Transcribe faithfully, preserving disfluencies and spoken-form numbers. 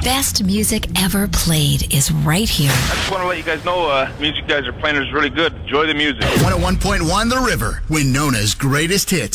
best music ever played is right here. I just want to let you guys know, uh, music you guys are playing is really good. Enjoy the music. one oh one point one The River, Winona's greatest hits.